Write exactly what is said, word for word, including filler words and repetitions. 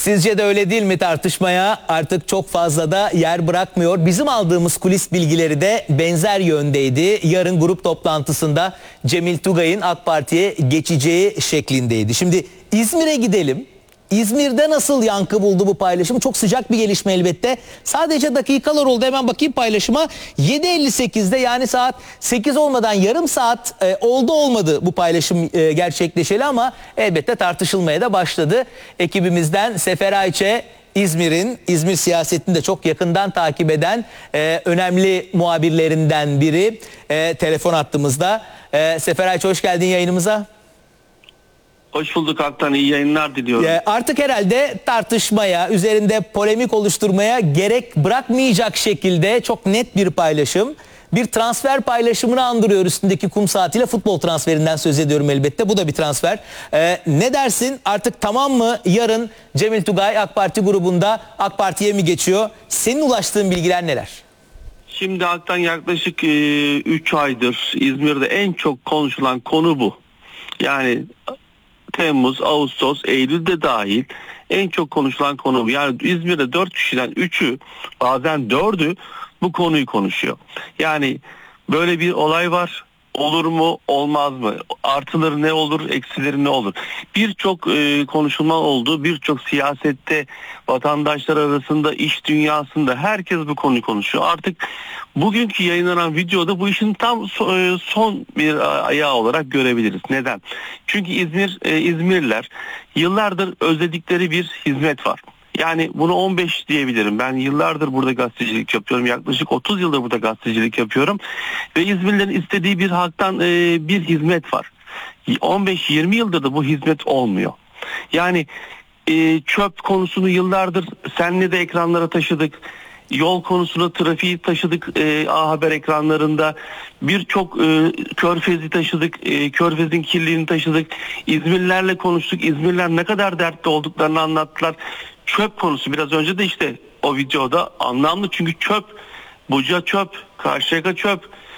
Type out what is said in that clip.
Sizce de öyle değil mi? Tartışmaya artık çok fazla da yer bırakmıyor. Bizim aldığımız kulis bilgileri de benzer yöndeydi. Yarın grup toplantısında Cemil Tugay'ın AK Parti'ye geçeceği şeklindeydi. Şimdi İzmir'e gidelim. İzmir'de nasıl yankı buldu bu paylaşım? Çok sıcak bir gelişme elbette. Sadece dakikalar oldu, hemen bakayım paylaşıma. yedi elli sekizde, yani saat sekiz olmadan yarım saat e, oldu olmadı bu paylaşım e, gerçekleşeli, ama elbette tartışılmaya da başladı. Ekibimizden Sefer Ayçe, İzmir'in, İzmir siyasetini de çok yakından takip eden e, önemli muhabirlerinden biri, e, telefon hattımızda. E, Sefer Ayçe, hoş geldin yayınımıza. Hoş bulduk Aktan, iyi yayınlar diliyorum. E, artık herhalde tartışmaya, üzerinde polemik oluşturmaya gerek bırakmayacak şekilde çok net bir paylaşım. Bir transfer paylaşımını andırıyor üstündeki kum saatiyle. Futbol transferinden söz ediyorum elbette. Bu da bir transfer. Ee, ne dersin? Artık tamam mı? Yarın Cemil Tugay AK Parti grubunda AK Parti'ye mi geçiyor? Senin ulaştığın bilgiler neler? Şimdi Aktan, yaklaşık üç e, aydır İzmir'de en çok konuşulan konu bu. Yani Temmuz, Ağustos, Eylül'de dahil en çok konuşulan konu bu. Yani İzmir'de dört kişiden üçü, bazen dördü bu konuyu konuşuyor. Yani böyle bir olay var. Olur mu, olmaz mı? Artıları ne olur, eksileri ne olur? Birçok e, konuşulma oldu. Birçok siyasette, vatandaşlar arasında, iş dünyasında herkes bu konuyu konuşuyor. Artık bugünkü yayınlanan videoda bu işin tam so, e, son bir ayağı olarak görebiliriz. Neden? Çünkü İzmir, e, İzmirliler yıllardır özledikleri bir hizmet var. Yani bunu on beş diyebilirim. Ben yıllardır burada gazetecilik yapıyorum. Yaklaşık otuz yıldır burada gazetecilik yapıyorum. Ve İzmirlilerin istediği bir halktan e, bir hizmet var. on beş yirmi yıldır da bu hizmet olmuyor. Yani e, çöp konusunu yıllardır senle de ekranlara taşıdık. Yol konusunda trafiği taşıdık, e, A Haber ekranlarında. Birçok e, körfezi taşıdık, e, körfezin kirliliğini taşıdık. İzmirlilerle konuştuk. İzmirliler ne kadar dertli olduklarını anlattılar. Çöp konusu biraz önce de işte o videoda anlamlı, çünkü çöp, Buca çöp, Karşıyaka çöp,